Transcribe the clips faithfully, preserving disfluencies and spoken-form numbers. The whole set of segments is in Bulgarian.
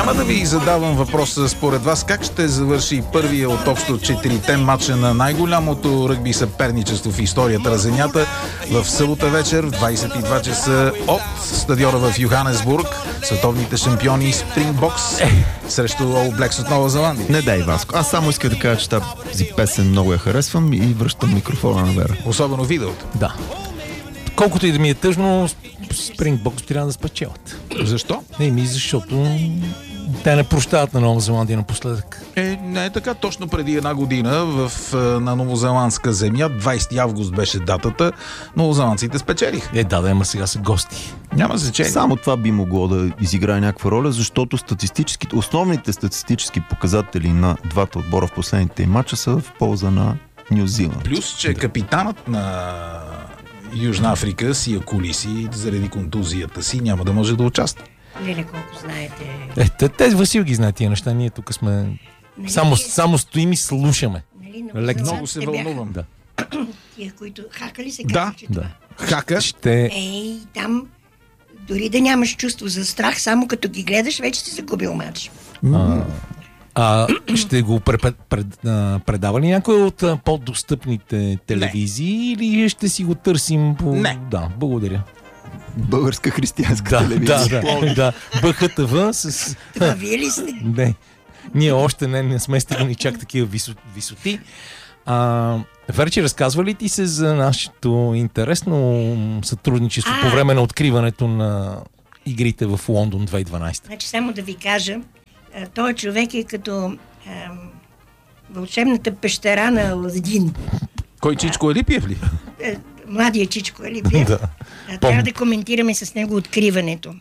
Няма да ви задавам въпроса според вас как ще завърши първия от общо четирите матча на най-голямото ръгби съперничество в историята на Земята в събота вечер в двайсет и два часа от стадиона в Йоханесбург. Световните шампиони Спрингбокс срещу All Blacks от Нова Зеландия. Не дай, Васко. Аз само исках да кажа, че тази песен много я харесвам и връщам микрофона на Вера. Особено видеото. Да. Колкото и да ми е тъжно, Спрингбокс трябва да спечелят. Защо? Не, ми защото те не прощават на Нова Зеландия напоследък. Е, не е така. Точно преди една година в, на новозеландска земя, двайсети август беше датата, новозеландците спечелиха. Е, да, да, ама сега са гости. Няма значение. Само това би могло да изиграе някаква роля, защото статистическите, основните статистически показатели на двата отбора в последните матча са в полза на Ню Зеланд. Плюс, че капитанът на Южна Африка, Сия Колиси, заради контузията си, няма да може да участва. Леле, колко знаете. Е, те, те Васил ги знае тия неща, ние тук сме... Нали, Само, само стоим и слушаме. Нали, Лек... Много се вълнувам. Да. Тия, които хакали се Да, казва, че да. това. Хака. Ще... Ей, там дори да нямаш чувство за страх, само като ги гледаш, вече си загубил матч. А, а, ще го пред, пред, а, предава ли някой от а, по-достъпните телевизии или ще си го търсим по... Не. Да, благодаря. Българска християнска Да, телевизия. да, да, да. БХТВ с... Това вие ли сте? Не, ние още не, не сме стигнали чак такива висо, висоти. А, Верче, разказва ли ти се за нашето интересно сътрудничество А. по време на откриването на игрите в Лондон две хиляди и дванайсета? Значи само да ви кажа, а, този човек е като ам, вълшебната пещера на Аладин. Кой Чичко Елипиев ли? Е, Младия Чичко Елипиев. Да. А, трябва да коментираме с него откриването.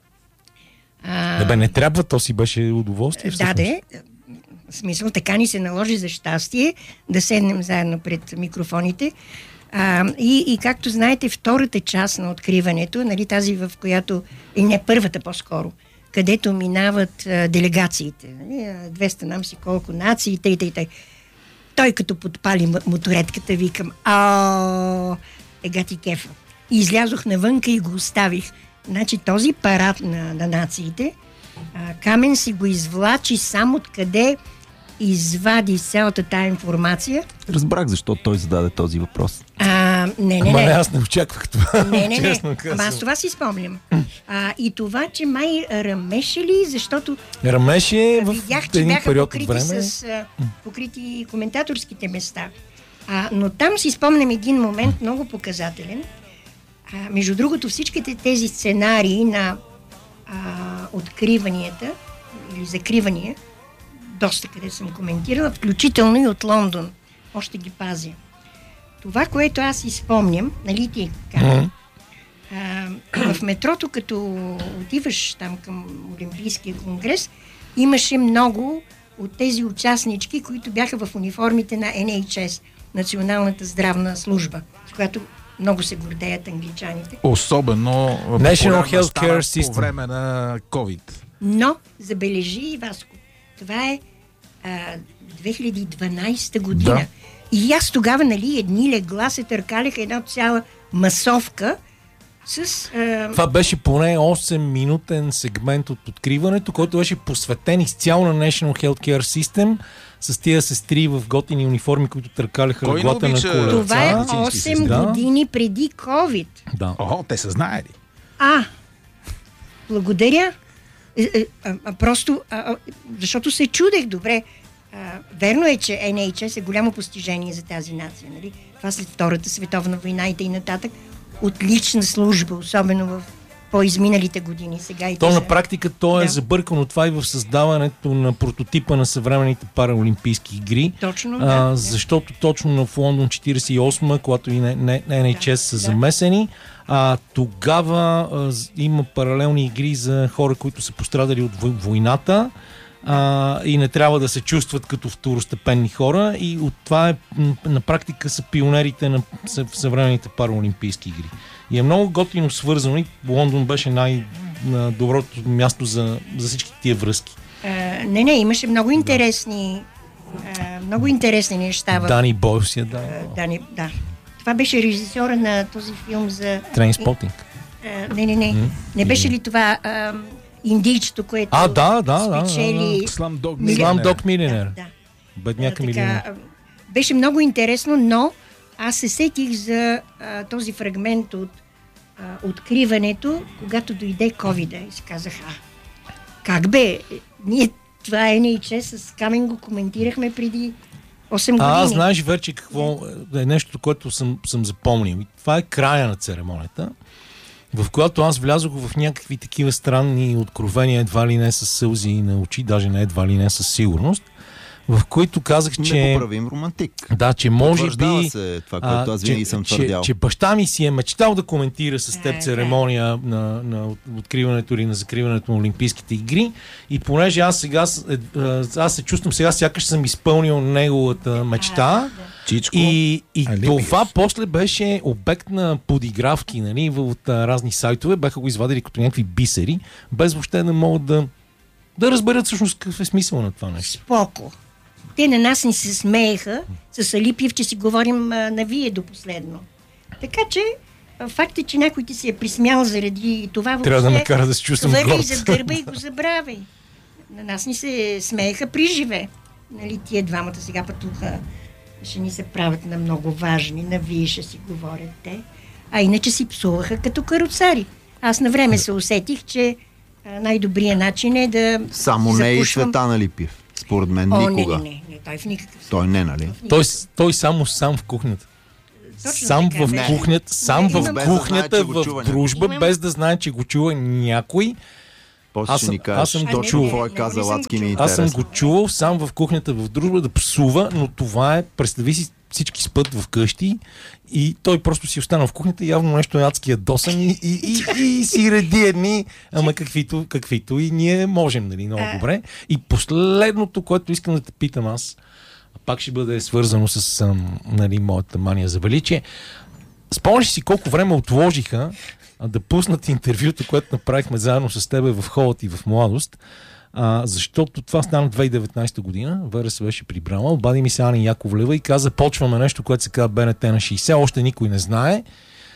А, Не бе, не трябва, то си беше удоволствие. Да, всъщност. да. В смисъл, така ни се наложи за щастие да седнем заедно пред микрофоните. А, и, и както знаете, втората част на откриването, нали, тази в която, и не първата по-скоро, където минават а, делегациите. Нали, двеста нам си колко нации, тъй, тъй, тъй. Той като подпали м- моторетката, викам, ааа, ега ти кефа. И излязох навънка и го оставих. Значи този парад на, на нациите, а, Камен си го извлачи сам откъде извади цялата тая информация. Разбрах защо той зададе този въпрос. А, не, не, Ама не, не. аз не очаквах това. Не, не, не. Честно Ама аз казвам. това си спомням. А, и това, че май ръмеше ли, защото Рамеше в видях, че един бяха период от покрити време. с а, покрити коментаторските места. А, но там си спомням един момент много показателен. А, между другото, всичките тези сценарии на а, откриванията или закривания, доста къде съм коментирала, включително и от Лондон. Още ги пазя. Това, което аз си спомням, нали ти казвам, в метрото, като отиваш там към Олимпийския конгрес, имаше много от тези участнички, които бяха в униформите на Ен Ейч Ес, Националната здравна служба, с която много се гордеят англичаните. Особено National популярна Healthcare стана System. по време на COVID. Но, забележи, Васко, това е а, две хиляди и дванайсета година. Да. И аз тогава, нали, едни легла се търкаляха една цяла масовка с... А, Това беше поне осем-минутен сегмент от откриването, който беше посветен изцяло на National Healthcare System с тия сестри в готини униформи, които търкаляха Кой не леглата на обича колеца. това е медицински осем сестри. Да. години преди COVID. Да. О, те са знаели. А, благодаря. Е, е, а, а, просто, а, а, защото се чудех, добре. А, верно е, че Ен Ейч Ес е голямо постижение за тази нация, нали? Това след Втората световна война и т.н. Отлична служба, особено в по-изминалите години. Сега и То те на са- практика то е Да. забъркано това и в създаването на прототипа на съвременните параолимпийски игри. Точно, да, а, да. защото точно в Лондон четирийсет и осма, когато и Ен Ейч Ес са да. замесени, а, тогава а, з- има паралелни игри за хора, които са пострадали от вой- войната а, и не трябва да се чувстват като второстепенни хора, и от това е, м, на практика са пионерите на съ- съвременните параолимпийски игри. И е много готино свързано и Лондон беше най-доброто място за, за всички тия връзки. А, не, не, имаше много интересни а, много интересни неща в... Дани Бойл си е дал. а, Дани, да. Това беше режисьора на този филм за... Трейнспотинг. А, не, не, не. Не беше ли това а, индийчето, което А, да, да, да, спечели... да, Slam Dog Millionaire. Да, да. Бедняка А, милионер. така, беше много интересно, но аз се сетих за а, този фрагмент от а, откриването, когато дойде ковида и си казах, а, как бе, ние това Ен Ейч Ес с Камен го коментирахме преди осем години. А, знаеш, вече какво е нещо, което съм, съм запомнил. Това е края на церемонията, в която аз влязох в някакви такива странни откровения, едва ли не с сълзи на очи, даже не едва ли не със сигурност, в които казах, че... Непоправим романтик. Да, че може би... се това, което аз винаги съм че, твърдял. Че, че баща ми си е мечтал да коментира с теб А, церемония на, на откриването или на закриването на Олимпийските игри и понеже аз сега аз се чувствам сега, сякаш съм изпълнил неговата мечта. Чичко. И, и Алипиев. това после беше обект на подигравки, нали, от а, разни сайтове, бяха го извадили като някакви бисери, без въобще да могат да, да разберат всъщност какъв е смисъл на това нещо. Споко. Те на нас ни се смееха с Алипиев, че си говорим а, на вие до последно. Така че а, факт е, че някой ти се е присмял заради това въобще. Трябва да ме кара да се чувствам хвърли горд. за гърба и го забравяй. На нас ни се смееха при живе. Нали, тия двамата сега пътуха, ще ни се правят на много важни, на вие ще си говорят те. А иначе си псуваха като каруцари. Аз на време се усетих, че а, най-добрият начин е да Само не и запушвам... Цветан Алипиев. Според мен О, никога. не, не, не, не, той в никакъв случай. Той не, нали? Той, той само сам в кухнята. Точно Сам така, в не. кухнята, сам Не, в имам- Без да знае, кухнята, че го в чува дружба, някой. без да знае, че го чува някой. После Аз ще съм- ни аз кажеш съм точно чул. какво е Не, не, казал не съм Адски го ми е Аз съм интересно. го чувал сам в кухнята в дружба да псува, но това е, представи си, всички спът в къщи и той просто си остана в кухнята, явно нещо е адски ядосан и, и, и, и си реди едни, ама каквито, каквито и ние можем, нали, много А. добре. И последното, което искам да те питам аз, пак ще бъде свързано с ам, нали, моята мания за величие. Спомняш си колко време отложиха а, да пуснат интервюто, което направихме заедно с тебе в Холът и в Младост, а, защото това стана две хиляди и деветнадесета година, Вера се беше прибрала, обади ми се Ани Яковлева и каза, почваме нещо, което се казва Б Н Т на шейсет, още никой не знае.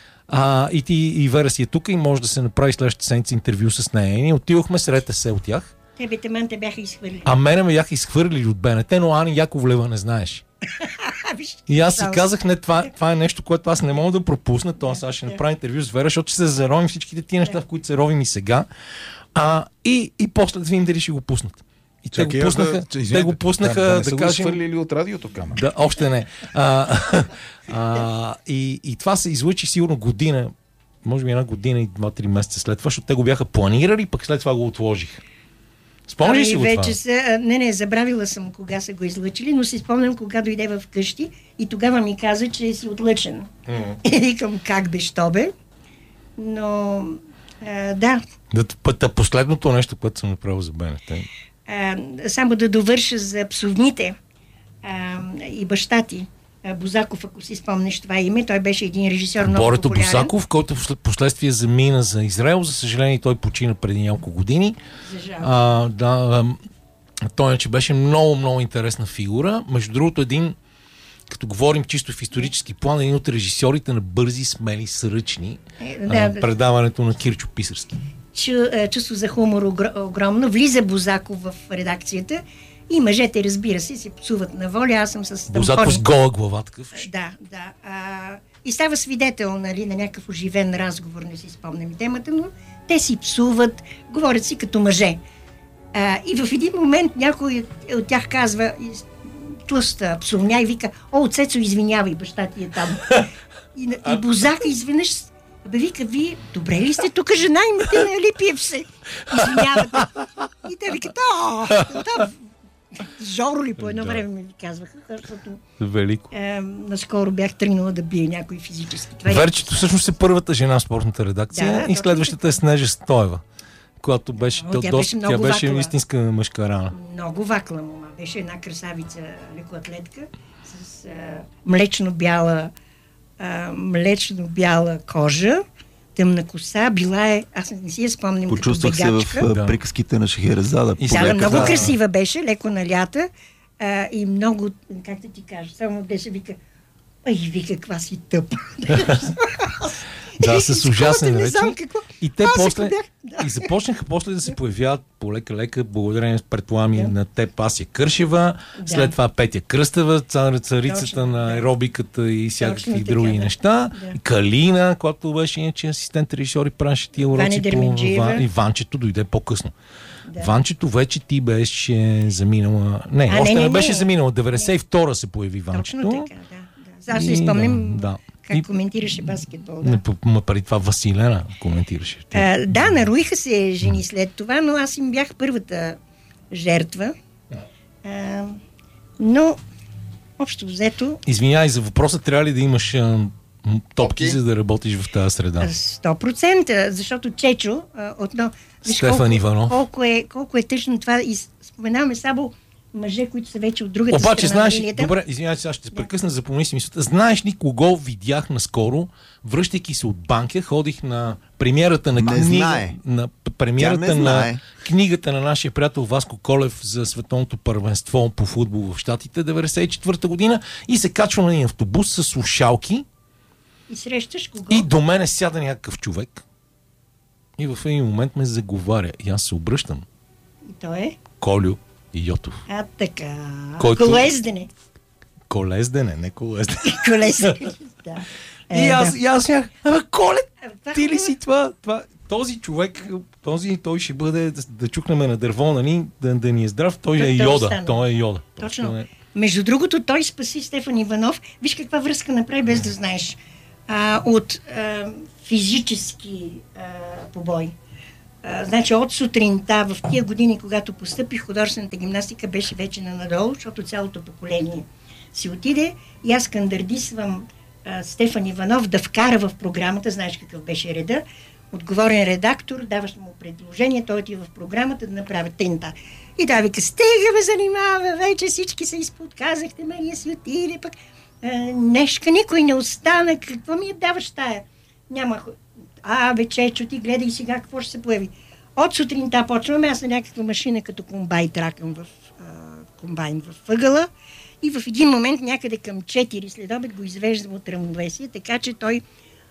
А, и ти и Вера си е тук и може да се направи следващата седмица интервю с нея. И ние отидохме, сред се от тях. Тебе теман те бяха изхвърлили. А мене ме бяха изхвърлили от Б Н Т, но Ани Яковлева не знаеш. И аз си казах, не, това, това е нещо, което аз не мога да пропусна. То аз ще направя интервю с Вера, защото ще се заровим всичките тия неща, в които се ровим и сега. А, и, и после да видим дали ще го пуснат. И те Чакай, го пуснаха, да, че, те извинете, го пуснаха, да, да, не са да го кажем... изхвърлили от радиото, Камен. Да, още не. А, а, и, и това се излъчи сигурно година, може би една година и два-три месеца след това, защото те го бяха планирали, пък след това го отложиха. Спомняш ли си го това? вече са, а, не, не, забравила съм кога са го излъчили, но си спомням кога дойде в къщи и тогава ми каза, че си отлъчен. Mm. И викам, как бе, що бе? Но, а, да, Да, пъта, последното нещо, което съм направил за Б Н Т. а, само да довърша за псовните а, и баща ти, а, Бозаков, ако си спомнеш това име, той беше един режисьор много Борето популярен. Босаков, който вслед- последствие замина за Израел. За съжаление, той почина преди няколко години. За жалост. А, да, а, той че беше много, много интересна фигура. Между другото, един, като говорим чисто в исторически план, един от режисьорите на бързи, смели, сръчни. Е, а, да, предаването на Кирчо Писарски. чу, а, чувство за хумор огр- огромно. Влиза Бозаков в редакцията и мъжете, разбира се, се псуват на воля. Аз съм с Бозаков с тампони. гола глава такъв. Да, да. А, и става свидетел, нали, на някакъв оживен разговор, не си спомням темата, но те си псуват, говорят си като мъже. А, и в един момент някой от тях казва, из- тлъста псовня и вика, о, Цецо, извинявай, баща ти е там. И, и Бозака изведнъж, бе, вика, вие добре ли сте тук, жена имате на Алипиев се? Извинявате. И те викат, о, да, Жоро ли по едно Да. време ми казваха, защото Велико. е, наскоро бях тръгнала да бие някой физически. Това е- Верчето всъщност е първата жена в спортната редакция Да, и точно следващата е Снежа Стоева, която беше, О, то, тя доста, беше много тя беше вакла. истинска мъжка рана. Много вакла мома. Беше една красавица лекоатлетка с а, млечно-бяла а, млечно-бяла кожа, тъмна коса. Била е, аз не си я спомням Почувствах като се в бегачка. а, Да. приказките на Шехерезада. И Да, Повека, много да. красива беше, леко налята а, и много, как да ти кажа, само де се вика, ай, ви каква си тъпа. Да, с ужасен Не речи. знам какво. И те Аз после... ако бях- да. И започнаха после да се появяват полека-лека, благодарение, предполагам, и Да. на теб Ася Кършева, Да. след това Петя Кръстева, цар, царицата Точно, на да. аеробиката и всякакви Точно така, други да. неща. Да. И Калина, която беше иначе асистент режисьор и правеше тия уроци Ваня по... Дерменджиева. Ва- И Ванчето дойде по-късно. Да. Ванчето вече ти беше заминала... Не, А, още не, не, не, беше не. заминала. деветдесет и втора се появи Ванчето. Точно така, да. да. Аз И си спомням да, да. как И- коментираше баскетбол. Не, Да. п- ма преди това Василена коментираше. Тя- А, да, нароиха се жени след това, но аз им бях първата жертва. А, но, общо взето, Извинявай за въпроса, трябва ли да имаш а, м, топки, Топки? за да работиш в тази среда? сто процента, защото Чечо, а, отново, виж Стефан колко, Иванов. колко, е, колко е тъжно това и с- споменаваме само мъже, които са вече от другата Обаче, страна знаеш, на линията. добре, извинявай, сега ще се прекъсна, запомни си мисълта. Знаеш ли кого видях наскоро, връщайки се от банка, ходих на премиерата на Не книга, знае. на п- премиерата Тя не на знае. книгата на нашия приятел Васко Колев за световното първенство по футбол в Щатите деветдесет и четвърта година и се качвам на един автобус с слушалки И срещаш кого? и до мене сяда някакъв човек и в един момент ме заговаря и аз се обръщам. И той е. Колю Йотов. А така. Който- Колездене. Колездене, не колездене. Колездене. да. И Е, аз, да. и аз бях, абе, Колет, А, това ти ли хубаво. си това? това? Този човек, този, той ще бъде, да, да чукнем на дърво, нали, да, да ни е здрав, той Той- е той Йода. остана. Той е Йода. Точно. Той е- Между другото, той спаси Стефан Иванов. Виж каква връзка направи, без да знаеш. А, от а, физически а, побой. А, значи от сутринта, в тия години, когато постъпих, художествената гимнастика беше вече на надолу, защото цялото поколение си отиде. И аз кандардисвам а, Стефан Иванов да вкара в програмата, знаеш какъв беше реда, отговорен редактор, даваш му предложение, той отива в програмата да направи тента. И да вика, стига ме занимава, вече всички се изподказахте, Мария си отиде, пък а, днешка никой не остана, какво ми я даваш тая? Няма. хо- А, бе, Чечо, ти гледай сега какво ще се появи. От сутринта почваме, аз на някаква машина като комбай тракам в а, комбайн в ъгъла и в един момент някъде към четири след обед го извеждам от равновесие, така че той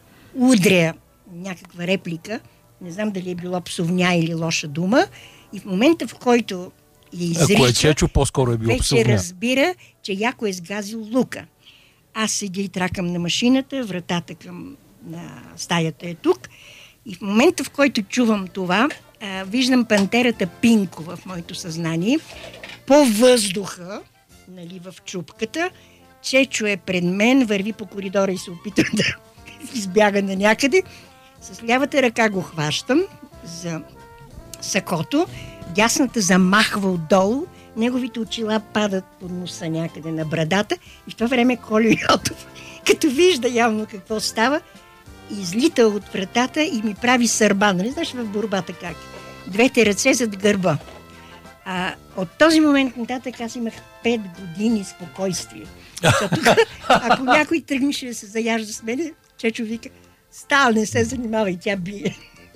удря някаква реплика, не знам дали е било псовня или лоша дума, и в момента, в който я изрича, Ако е Чечо, по-скоро е било вече псовня. разбира, че яко е сгазил лука. Аз седя и тракам на машината, вратата към на стаята е тук. И в момента, в който чувам това, а, виждам пантерата Пинко в моето съзнание. По въздуха, нали, в чупката, Чечо е пред мен, върви по коридора и се опитва да избяга на някъде. С лявата ръка го хващам за сакото, дясната замахва отдолу, неговите очила падат под носа някъде на брадата и в това време Колю Йотов, като вижда явно какво става, излита от вратата и ми прави сърба. Нали знаеш в борбата как? Двете ръце зад гърба. А от този момент нататък аз имах пет години спокойствие. Защото ако някой тръгнеше да се заяжда с мене, Чечо вика, стал, не се занимава и тя бие.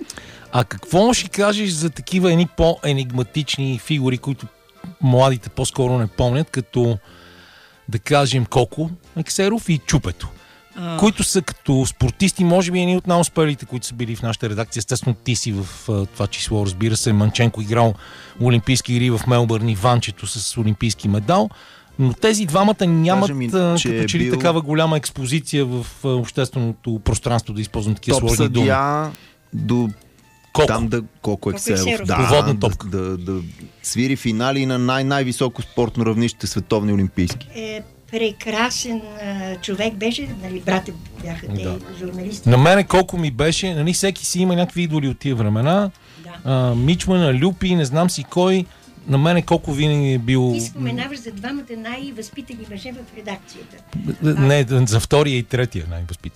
А какво ще кажеш за такива едни по-енигматични фигури, които младите по-скоро не помнят, като да кажем Коко Ексеров и Чупето, А. които са като спортисти, може би едни от най-успелите, които са били в нашата редакция. Естествено ти си в а, това число, разбира се. Манченко играл олимпийски игри в Мелбърн и Ванчето с олимпийски медал. Но тези двамата нямат Кажа ми, а, че като е че ли бил- такава голяма експозиция в а, общественото пространство, да използвам такива Топ сложни думи. съдия до Колко? там да колко е Ексеров. Ексеров. Да, Проводна да, топка. да, да свири финали на най- най-високо спортно равнище световни олимпийски. Е, прекрасен а, човек беше, нали, брате бяха те, Да. журналисти. На мене колко ми беше, нали, всеки си има някакви идоли от тия времена. Да. А, Мичмана, Люпи, не знам си кой. На мене колко винаги е бил... Ти споменаваш за двамата най-възпитани мъже в редакцията. Не, за втория и третия най-възпитан.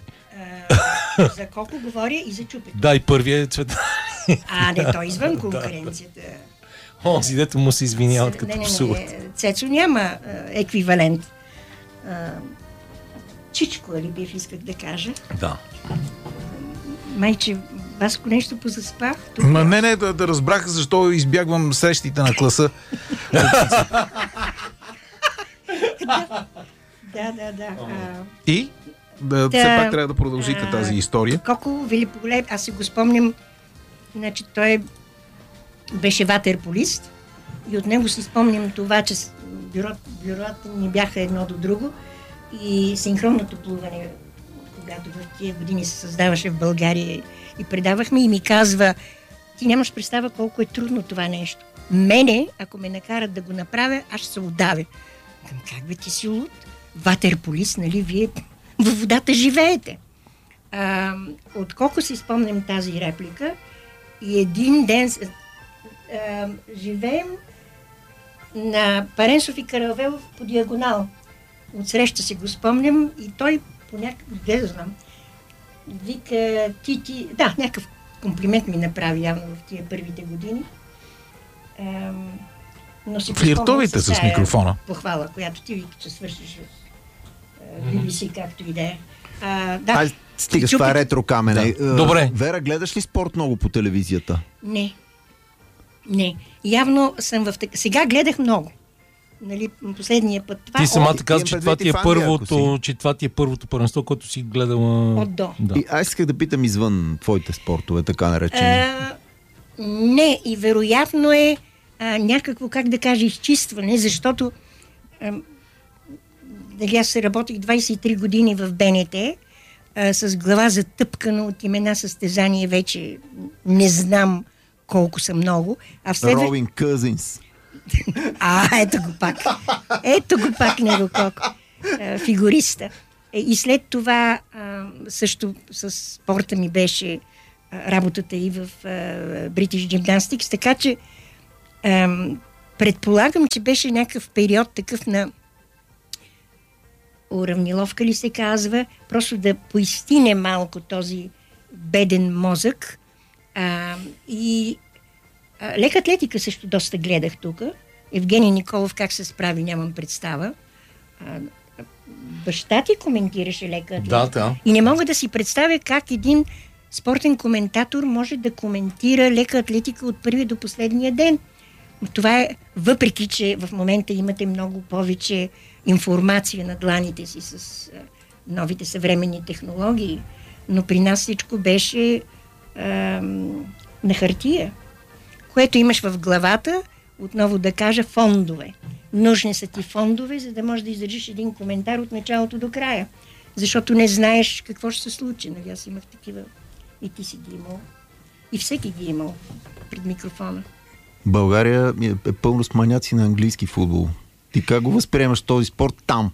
А, за колко говоря и за Чупето. Да, и първия е Цветан. А, не, той извън конкуренцията. Онзи, дето му се извиняват Не, като не, псуват. не, Цецо няма а, еквивалент. А, Чичко, ли бив исках да кажа. Да. Майче, Васко нещо позаспах. Тук Ма, не, не, да, да разбрах защо избягвам срещите на класа. Да, да, да. А, И? Да, Та, все пак трябва да продължите а, тази история. Коко великолепен, аз си го спомням, значи той беше ватерполист и от него си спомням това, че с- бюро, бюрото ни бяха едно до друго и синхронното плуване, когато в тия години се създаваше в България и предавахме, и ми казва: ти нямаш представа колко е трудно това нещо. Мене, ако ме накарат да го направя, аз ще се удавя. Към, как бе, ти си луд? Ватерполист, нали, вие във водата живеете. А, от колко си спомням тази реплика и един ден с- а, живеем на Паренсов и Каравелов по диагонал. Отсреща си го спомням и той по някакъв, де да знам, вика: ти, ти, да, някакъв комплимент ми направи явно в тия първите години. Ам, но си го спомням Флиртовите с тая микрофона. похвала, която ти вика, че свършиш в Би Би Си, както и да е. А, да. Ай, стига с Чупи- това ретро камене. Да. Е, Добре. Вера, гледаш ли спорт много по телевизията? Не. Не. Явно съм в... так- Сега гледах много. Нали, последния път. Това Ти самата О, каза, имам че предвид това ти и е в Англия, първото, ако че това ти е първото първенство, което си гледала. От до. Да. И аз исках да питам извън твоите спортове, така наречени. А, не, и вероятно е а, някакво, как да кажа, изчистване, защото а, дали аз се работих двайсет и три години в Б Н Т, а, с глава затъпкана от имена състезания, вече не знам колко са много. А в следва... Робин Къзинс. А, ето го пак. Ето го пак него колко. А, фигуриста. Е, и след това а, също с спорта ми беше а, работата и в а, British Gymnastics, така че а, предполагам, че беше някакъв период такъв на уравниловка ли се казва, просто да поистине малко този беден мозък. А, и а, лека атлетика също доста гледах тук. Евгений Николов как се справи, нямам представа. А, баща ти коментираше лека атлетика. Да, да. И не мога да си представя как един спортен коментатор може да коментира лека атлетика от първия до последния ден. Това е, въпреки че в момента имате много повече информация на дланите си с а, новите съвременни технологии, но при нас всичко беше а, на хартия, което имаш в главата, отново да кажа, фондове. Нужни са ти фондове, за да можеш да издържиш един коментар от началото до края. Защото не знаеш какво ще се случи. Нали? Аз имах такива, и ти си ги имал. И всеки ги имал пред микрофона. България е пълно с маняци на английски футбол. Ти как го възприемаш този спорт там?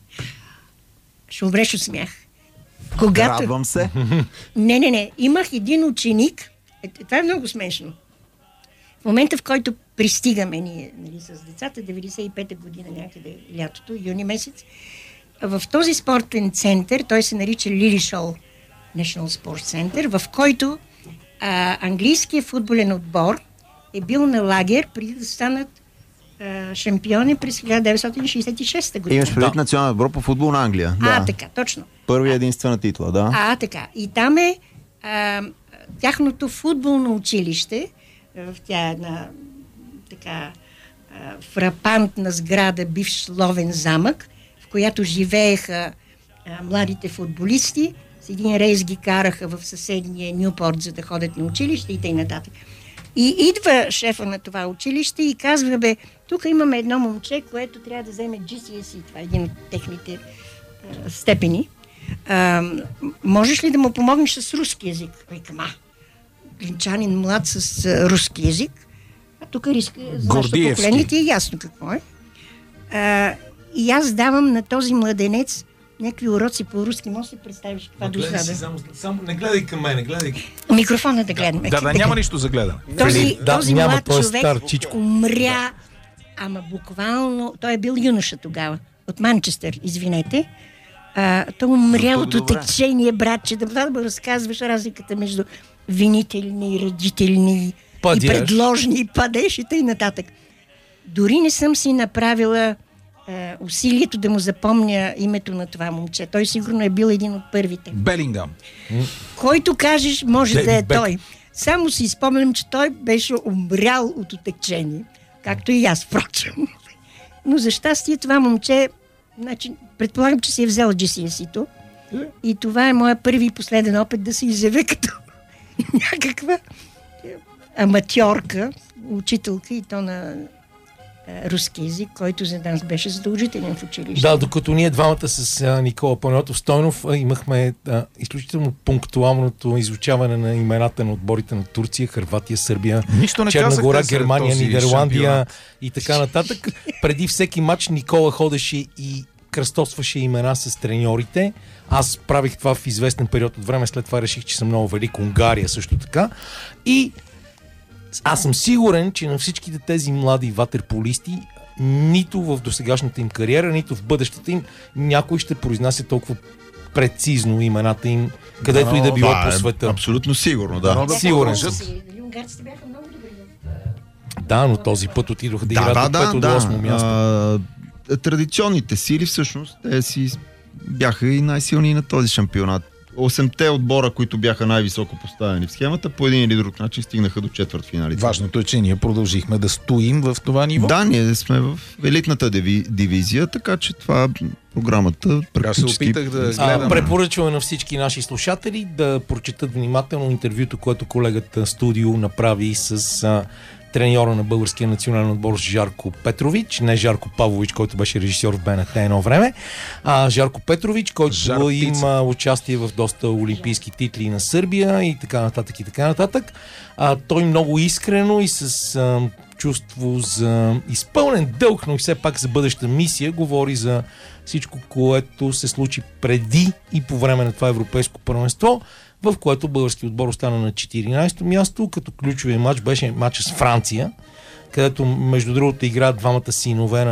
Ще умреш от смях. Когато... Радвам се. Не, не, не. Имах един ученик. Е, това е много смешно. В момента, в който пристигаме ние, нали, с децата, деветдесет и пета година някъде лятото, юни месец, в този спортен център, той се нарича Lilleshall National Sports Center, в който а, английският футболен отбор е бил на лагер преди да станат а, шампиони през хиляда деветстотин шейсет и шеста година. Имаш предвид Да. национален отбор по футбол на Англия. А, Да. така, точно. Първия единствена титла, да. А, така. И там е а, тяхното футболно училище, в тя е една така а, фрапантна сграда, бивш ловен замък, в която живееха а, младите футболисти. С един рейс ги караха в съседния Нюпорт, за да ходят на училище и т.н. И идва шефа на това училище и казва: бе, тук имаме едно момче, което трябва да вземе Джи Си Ес И, това е един от техните а, степени. А, можеш ли да му помогнеш с руски език? Викам, а, глинчанин млад с а, руски език. А тук риска за нашето Гордиевски. поколение ти е ясно какво е. А, и аз давам на този младенец някакви уроци по руски. Може да си представиш каква дозада. само, само, не гледай към мен, гледай. Микрофона да гледаме. Да, да, няма нищо за гледане. Този, Да, този няма, млад той е човек стар, чичко. умря, ама буквално, той е бил юноша тогава, от Манчестър, извинете. А, той умря Но от тук добре. отечение, братче, да, да да разказваш разликата между винителни, родителни, Падяш. и предложни, и падеш и т.н. нататък. Дори не съм си направила а, усилието да му запомня името на това момче. Той сигурно е бил един от първите. Белингам. Който кажеш, може Дейвид да е Бек. той. Само си спомням, че той беше умрял от отекчение. Както и аз, впрочем. Но за щастие това момче, значи, предполагам, че си е взел Джи Си Ес И-то, И това е моя първи и последен опит да се изявя като някаква аматьорка, учителка и то на руски език, който за нас беше задължителен в училище. Да, докато ние двамата с а, Никола Панайотов Стойнов а, имахме а, изключително пунктуалното изучаване на имената на отборите на Турция, Хърватия, Сърбия, Нищо не Черна гора, казахте за Германия, този Нидерландия шампионат. и така нататък. Преди всеки матч Никола ходеше и кръстосваше имена с треньорите. Аз правих това в известен период от време, след това реших, че съм много велик. Унгария също така. И аз съм сигурен, че на всичките тези млади ватерполисти нито в досегашната им кариера, нито в бъдещата им някой ще произнася толкова прецизно имената им, където Но, и да било да, по света. Е, абсолютно сигурно, да. Но да Сигурен продължат. съм. Дали унгарците бяха много добри? Да, но този път отидоха да Да, играят да, от да, пето до да. осмо място. А, традиционните сили всъщност те си бяха и най-силни на този шампионат. Осемте отбора, които бяха най-високо поставени в схемата, по един или друг начин стигнаха до четвърт финалите. Важното е, че ние продължихме да стоим в това ниво. Да, ние сме в елитната диви, дивизия, така че това програмата Аз се практически... опитах да А, гледам. препоръчваме на всички наши слушатели да прочетат внимателно интервюто, което колегата Студио направи с а, треньора на българския национален отбор Жарко Петрович, не Жарко Павлович, който беше режисьор в БНТ едно време, а Жарко Петрович, който Жар има участие в доста олимпийски титли на Сърбия и така нататък и така нататък. А, той много искрено и с а, чувство за изпълнен дълг, но и все пак за бъдеща мисия говори за всичко, което се случи преди и по време на това европейско първенство, в което български отбор остана на четиринайсето място, като ключовия матч беше матчът с Франция, където между другото играят двамата синове на